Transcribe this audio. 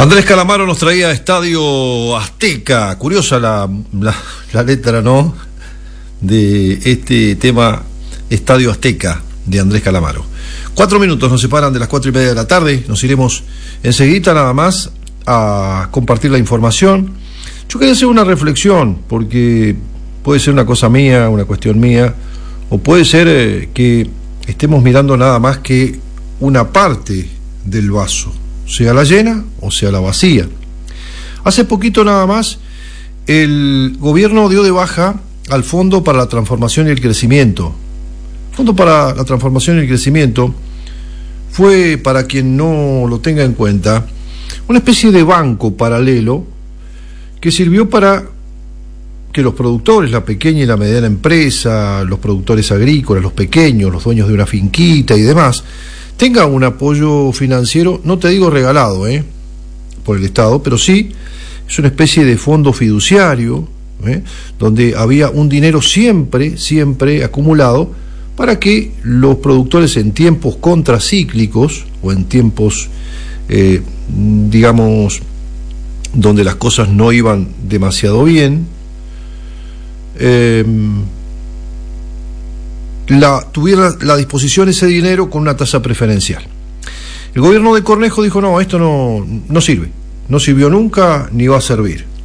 Andrés Calamaro nos traía Estadio Azteca. Curiosa la letra, ¿no?, de este tema, Estadio Azteca, de Andrés Calamaro. 4 minutos nos separan de las 4:30 de la tarde. Nos iremos enseguida nada más a compartir la información. Yo quería hacer una reflexión, porque puede ser una cosa mía, una cuestión mía, o puede ser que estemos mirando nada más que una parte del vaso, sea la llena o sea la vacía. Hace poquito nada más el gobierno dio de baja al Fondo para la Transformación y el Crecimiento. Fondo para la Transformación y el Crecimiento fue, para quien no lo tenga en cuenta, una especie de banco paralelo que sirvió para que los productores, la pequeña y la mediana empresa, los productores agrícolas, los pequeños, los dueños de una finquita y demás, tengan un apoyo financiero, no te digo regalado, por el Estado, pero sí es una especie de fondo fiduciario, donde había un dinero siempre acumulado para que los productores en tiempos contracíclicos o en tiempos, digamos, donde las cosas no iban demasiado bien, tuviera la disposición ese dinero con una tasa preferencial. El gobierno de Cornejo dijo: no, esto no sirve, no sirvió nunca ni va a servir.